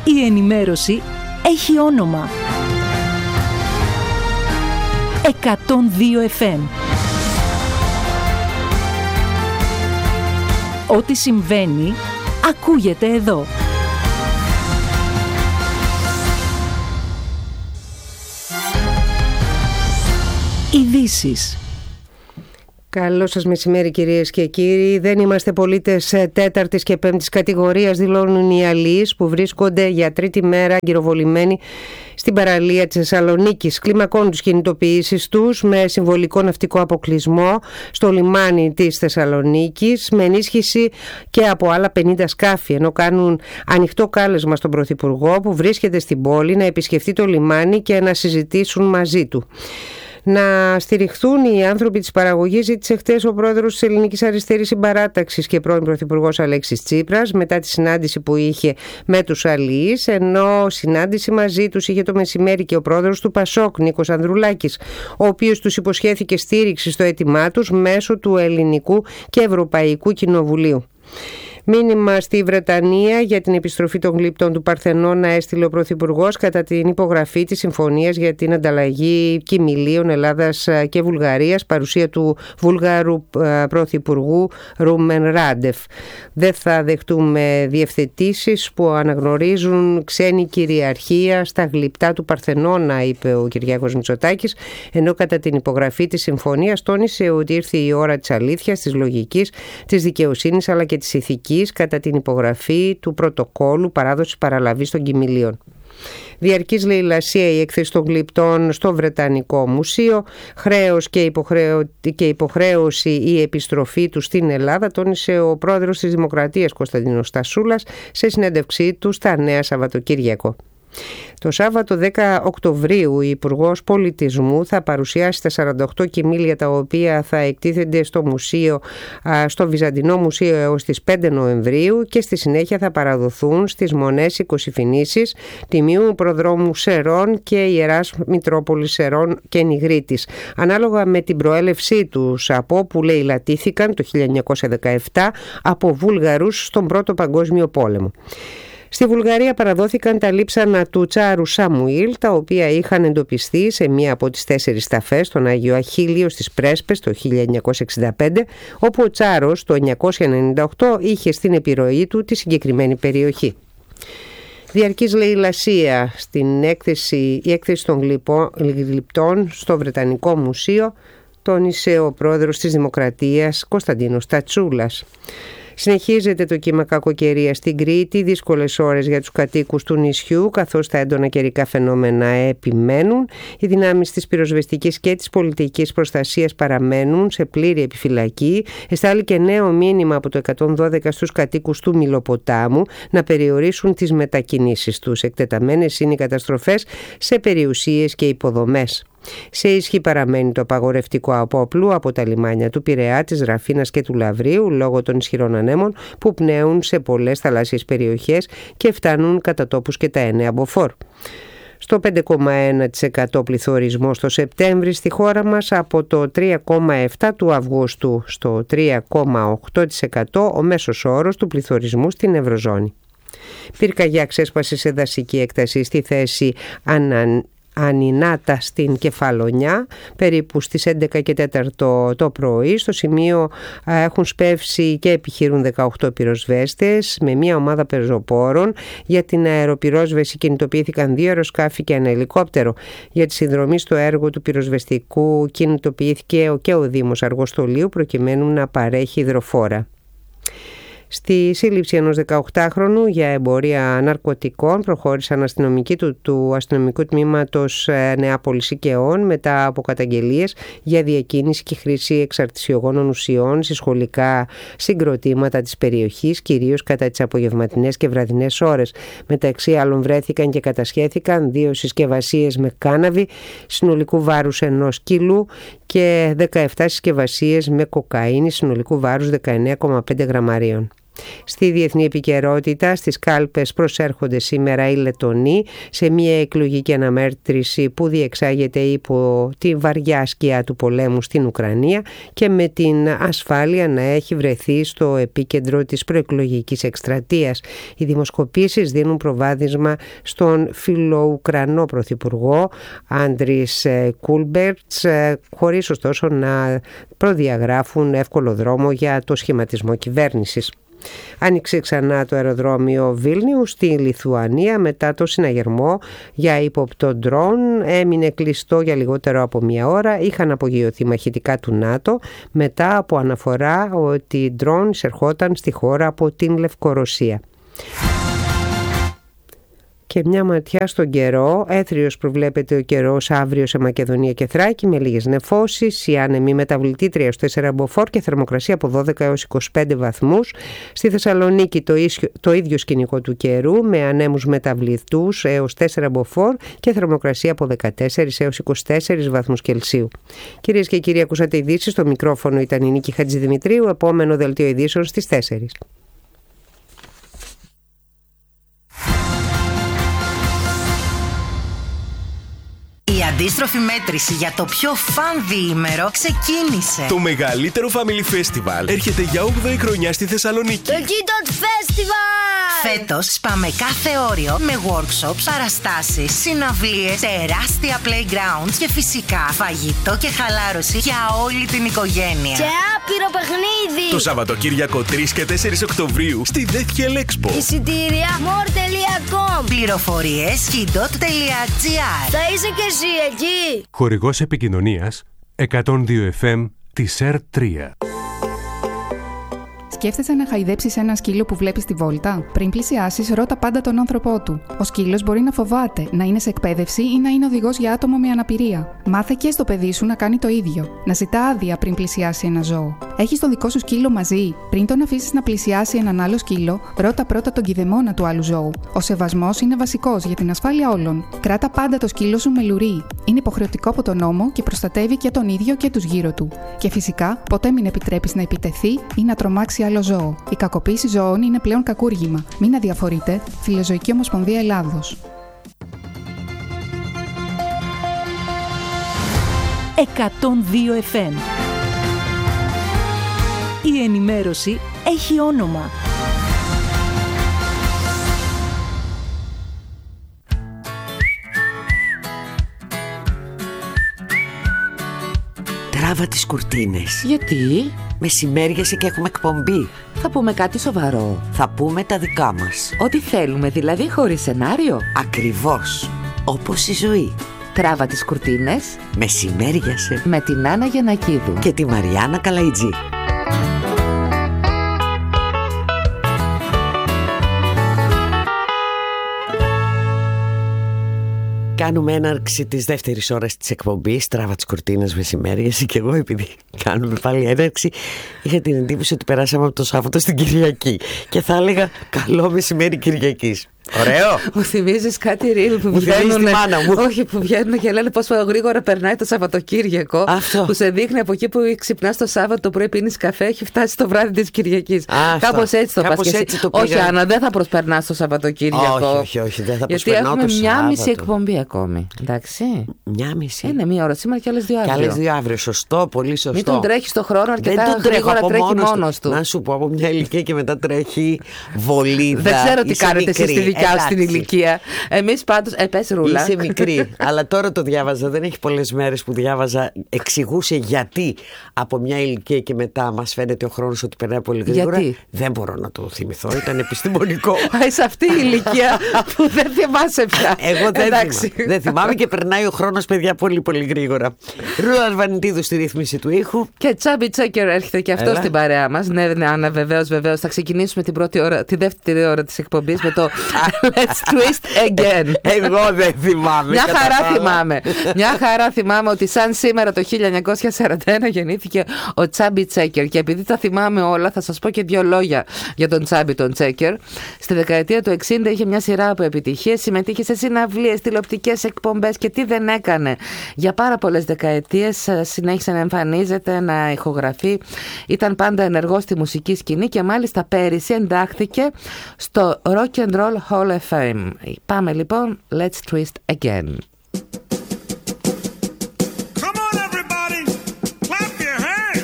Η ενημέρωση έχει όνομα. 102 FM. Ό,τι συμβαίνει, ακούγεται εδώ. Ειδήσεις. Καλό σας μεσημέρι κυρίες και κύριοι. Δεν είμαστε πολίτες τέταρτης και πέμπτης κατηγορίας, δηλώνουν οι αλλοίς που βρίσκονται για τρίτη μέρα γυροβολημένοι στην παραλία της Θεσσαλονίκης. Κλιμακώνουν τις κινητοποιήσεις τους με συμβολικό ναυτικό αποκλεισμό στο λιμάνι της Θεσσαλονίκης, με ενίσχυση και από άλλα 50 σκάφη, ενώ κάνουν ανοιχτό κάλεσμα στον Πρωθυπουργό που βρίσκεται στην πόλη να επισκεφτεί το λιμάνι και να συζητήσουν μαζί του. Να στηριχθούν οι άνθρωποι της παραγωγής, ζήτησε χτες ο πρόεδρος της Ελληνικής Αριστερής Συμπαράταξης και πρώην πρωθυπουργός Αλέξης Τσίπρας μετά τη συνάντηση που είχε με τους αλλοίς, ενώ συνάντηση μαζί τους είχε το μεσημέρι και ο πρόεδρος του Πασόκ, Νίκος Ανδρουλάκης, ο οποίος τους υποσχέθηκε στήριξη στο αίτημά τους μέσω του Ελληνικού και Ευρωπαϊκού Κοινοβουλίου. Μήνυμα στη Βρετανία για την επιστροφή των γλυπτών του Παρθενώνα έστειλε ο Πρωθυπουργός κατά την υπογραφή της συμφωνίας για την ανταλλαγή κοιμηλίων Ελλάδας και Βουλγαρίας, παρουσία του Βουλγάρου Πρωθυπουργού Ρούμεν Ράντεφ. Δεν θα δεχτούμε διευθετήσεις που αναγνωρίζουν ξένη κυριαρχία στα γλυπτά του Παρθενώνα, είπε ο Κυριάκος Μητσοτάκης, ενώ κατά την υπογραφή της συμφωνίας τόνισε ότι ήρθε η ώρα της αλήθειας, της λογικής, της δικαιοσύνης αλλά και της ηθικής κατά την υπογραφή του πρωτοκόλου παράδοσης παραλαβής των κοιμηλίων. Διαρκής λαιλασία η έκθεση των γλυπτών στο Βρετανικό Μουσείο, χρέος και υποχρέωση η επιστροφή του στην Ελλάδα, τόνισε ο πρόεδρος της Δημοκρατίας Κωνσταντίνος Στασούλας σε συνέντευξή του στα Νέα Σαββατοκύριακο. Το Σάββατο 10 Οκτωβρίου η Υπουργός Πολιτισμού θα παρουσιάσει τα 48 κοιμήλια τα οποία θα εκτίθενται στο Βυζαντινό Μουσείο έως τις 5 Νοεμβρίου και στη συνέχεια θα παραδοθούν στις Μονές Οικοσυφηνήσης, Τιμίου Προδρόμου Σερών και Ιεράς Μητρόπολης Σερών και Νιγρίτης, ανάλογα με την προέλευσή τους, από όπου λαιλατήθηκαν το 1917 από Βούλγαρους στον Πρώτο Παγκόσμιο Πόλεμο. Στη Βουλγαρία παραδόθηκαν τα λείψανα του Τσάρου Σαμουήλ, τα οποία είχαν εντοπιστεί σε μία από τις 4 ταφές στον Άγιο Αχίλιο στις Πρέσπες το 1965, όπου ο Τσάρος το 1998 είχε στην επιρροή του τη συγκεκριμένη περιοχή. Διαρκής λαιλασία στην έκθεση των γλυπτών στο Βρετανικό Μουσείο, τόνισε ο πρόεδρος της Δημοκρατίας Κωνσταντίνος Τατσούλας. Συνεχίζεται το κύμα κακοκαιρίας στην Κρήτη, δύσκολες ώρες για τους κατοίκους του νησιού, καθώς τα έντονα καιρικά φαινόμενα επιμένουν. Οι δυνάμεις της πυροσβεστικής και της πολιτικής προστασίας παραμένουν σε πλήρη επιφυλακή. Εστάλει και νέο μήνυμα από το 112 στους κατοίκους του Μυλοποτάμου να περιορίσουν τις μετακινήσεις τους. Εκτεταμένες είναι οι καταστροφές σε περιουσίες και υποδομές. Σε ισχύ παραμένει το απαγορευτικό απόπλου από τα λιμάνια του Πειραιά, της Ραφίνας και του Λαβρίου λόγω των ισχυρών ανέμων που πνέουν σε πολλές θαλάσσιες περιοχές και φτάνουν κατά τόπους και τα 9 μποφόρ. Στο 5,1% πληθωρισμό στο Σεπτέμβρη στη χώρα μας από το 3,7% του Αυγούστου στο 3,8% ο μέσος όρος του πληθωρισμού στην Ευρωζώνη. Πυρκαγιά ξέσπασε σε δασική έκταση στη θέση Ανινάτα στην Κεφαλονιά, περίπου στις 11 και 4 το πρωί. Στο σημείο έχουν σπεύσει και επιχειρούν 18 πυροσβέστες με μια ομάδα πεζοπόρων. Για την αεροπυρόσβεση κινητοποιήθηκαν 2 αεροσκάφη και ένα ελικόπτερο. Για τη συνδρομή στο έργο του πυροσβεστικού κινητοποιήθηκε και ο Δήμος Αργοστολίου προκειμένου να παρέχει υδροφόρα. Στη σύλληψη ενός 18χρονου για εμπορία ναρκωτικών προχώρησαν αστυνομικοί του αστυνομικού τμήματος Νεάπολης Οικαιών μετά από καταγγελίες για διακίνηση και χρήση εξαρτησιογόνων ουσιών σε σχολικά συγκροτήματα της περιοχής, κυρίως κατά τις απογευματινές και βραδινές ώρες. Μεταξύ άλλων βρέθηκαν και κατασχέθηκαν 2 συσκευασίες με κάναβη συνολικού βάρους 1 κιλού και 17 συσκευασίες με κοκαίνη συνολικού βάρους 19,5 γραμμαρίων. Στη διεθνή επικαιρότητα, στις κάλπες προσέρχονται σήμερα οι Λετονοί σε μια εκλογική αναμέτρηση που διεξάγεται υπό τη βαριά σκιά του πολέμου στην Ουκρανία και με την ασφάλεια να έχει βρεθεί στο επίκεντρο της προεκλογικής εκστρατείας. Οι δημοσκοπήσεις δίνουν προβάδισμα στον φιλοουκρανό πρωθυπουργό Άντρις Κούλμπερτς, χωρίς ωστόσο να προδιαγράφουν εύκολο δρόμο για το σχηματισμό κυβέρνησης. Άνοιξε ξανά το αεροδρόμιο Βίλνιου στη Λιθουανία μετά το συναγερμό για ύποπτο ντρόν. Έμεινε κλειστό για λιγότερο από μία ώρα. Είχαν απογειωθεί μαχητικά του ΝΑΤΟ μετά από αναφορά ότι ντρόν εισερχόταν στη χώρα από την Λευκορωσία. Και μια ματιά στον καιρό. Έθριος προβλέπεται ο καιρός αύριο σε Μακεδονία και Θράκη με λίγες νεφώσεις. Η άνεμη μεταβλητή 3-4 μποφόρ και θερμοκρασία από 12 έως 25 βαθμούς. Στη Θεσσαλονίκη το ίδιο σκηνικό του καιρού με ανέμους μεταβλητούς έως 4 μποφόρ και θερμοκρασία από 14 έως 24 βαθμούς Κελσίου. Κυρίες και κύριοι, ακούσατε ειδήσεις. Στο μικρόφωνο ήταν η Νίκη Χατζηδημητρίου. Επόμενο δελτίο ειδήσεων στις 4. Η αντίστροφη μέτρηση για το πιο φαν διήμερο ξεκίνησε. Το μεγαλύτερο Family Festival έρχεται για 8η χρονιά στη Θεσσαλονίκη. Το Kidot Festival! Φέτος σπάμε κάθε όριο με workshops, παραστάσεις, συναυλίες, τεράστια playgrounds και φυσικά φαγητό και χαλάρωση για όλη την οικογένεια. Και άπειρο παιχνίδι! Το Σαββατοκύριακο 3 και 4 Οκτωβρίου στη Deathhill Expo. Εισιτήρια more.com. Πληροφορίες kidot.gr. Θα είσαι και εσύ εκεί! Χορηγός επικοινωνίας 102 FM της R3. Σκέφτεσαι να χαϊδέψεις ένα σκύλο που βλέπεις στη βόλτα? Πριν πλησιάσεις, ρώτα πάντα τον άνθρωπό του. Ο σκύλος μπορεί να φοβάται, να είναι σε εκπαίδευση ή να είναι οδηγός για άτομο με αναπηρία. Μάθε και στο παιδί σου να κάνει το ίδιο. Να ζητά άδεια πριν πλησιάσει ένα ζώο. Έχεις τον δικό σου σκύλο μαζί? Πριν τον αφήσεις να πλησιάσει έναν άλλο σκύλο, ρώτα πρώτα τον κηδεμόνα του άλλου ζώου. Ο σεβασμός είναι βασικός για την ασφάλεια όλων. Κράτα πάντα το σκύλο σου με λουρί. Είναι υποχρεωτικό από τον νόμο και προστατεύει και τον ίδιο και τους γύρω του. Και φυσικά, ποτέ μην επιτρέπεις να επιτεθεί ή να τρομάξει άλλο ζώο. Η κακοποίηση ζώων είναι πλέον κακούργημα. Μην αδιαφορείτε. Φιλοζωική Ομοσπονδία Ελλάδος. 102 FM. Η ενημέρωση έχει όνομα. Τράβα τις κουρτίνες. Γιατί? Μεσημέριασε και έχουμε εκπομπή. Θα πούμε κάτι σοβαρό. Θα πούμε τα δικά μας. Ό,τι θέλουμε, δηλαδή χωρίς σενάριο. Ακριβώς. Όπως η ζωή. Τράβα τις κουρτίνες. Μεσημέριασε. Με την Άννα Γιαννακίδου. Και τη Μαριάννα Καλαϊτζή. Κάνουμε έναρξη της δεύτερης ώρας της εκπομπής. Τράβα τις κουρτίνες μεσημέριασε. Και εγώ, επειδή κάνουμε πάλι έναρξη, είχα την εντύπωση ότι περάσαμε από το Σάββατο στην Κυριακή. Και θα έλεγα καλό μεσημέρι Κυριακής. Ωραίο! Μου θυμίζεις κάτι ρίλ που βγαίνουν. Όχι, που βγαίνουν και λένε πόσο γρήγορα περνάει το Σαββατοκύριακο. Αυτό. Που σε δείχνει από εκεί που ξυπνάς το Σάββατο πρωί, πίνεις καφέ, έχει φτάσει το βράδυ της Κυριακής. Κάπως έτσι το πας. Όχι, Άννα, δεν θα προσπερνάς το Σαββατοκύριακο. Όχι, δεν θα γιατί προσπερνάω το έχουμε μια Σάββατο. μισή εκπομπή ακόμη. Εντάξει. Μια μισή. Είναι μία ώρα σήμερα και άλλες 2 αύριο. Και άλλες 2 αύριο. Σωστό, πολύ σωστό. Μην τον τρέχεις το χρόνο αρκετά δεν τον γρήγορα, τρέχει μόνος του. Να σου πω, από μια ηλικία και μετά τρέχει βολίδα. Δεν ξέρω τι κάνετε εσείς στη δικιά σου την ηλικία. Εμείς πάντως, πες Ρούλα. Είσαι μικρή, αλλά τώρα το διάβαζα. Δεν έχει πολλές μέρες που διάβαζα. Εξηγούσε γιατί από μια ηλικία και μετά μας φαίνεται ο χρόνος ότι περνάει πολύ γρήγορα. Γιατί? Δεν μπορώ να το θυμηθώ. Ήταν επιστημονικό. Σε αυτή η ηλικία που δεν θυμάσαι πια. Εγώ δεν θυμάμαι και περνάει ο χρόνος, παιδιά, πολύ πολύ γρήγορα. Ρούλα Αρβανιτίδου στη ρύθμιση του ήχου. Και Τσάμπι Τσέκερ έρχεται και αυτό στην παρέα μας. Ναι, Άννα, βεβαίως. Θα ξεκινήσουμε τη δεύτερη ώρα της εκπομπής με το Let's twist again. Εγώ δεν θυμάμαι. Μια χαρά θυμάμαι ότι σαν σήμερα το 1941 γεννήθηκε ο Τσάμπι Τσέκερ. Και επειδή τα θυμάμαι όλα, θα σας πω και 2 λόγια για τον Τσάμπι τον Τσέκερ. Στη δεκαετία του 60 είχε μια σειρά από επιτυχίες, συμμετείχε σε συναυλίες, τηλεοπτικές εκπομπές και τι δεν έκανε. Για πάρα πολλές δεκαετίες συνέχισε να εμφανίζεται, να ηχογραφεί. Ήταν πάντα ενεργός στη μουσική σκηνή και μάλιστα πέρυσι εντάχθηκε στο Rock and Roll Hall of Fame. Πάμε λοιπόν, let's twist again.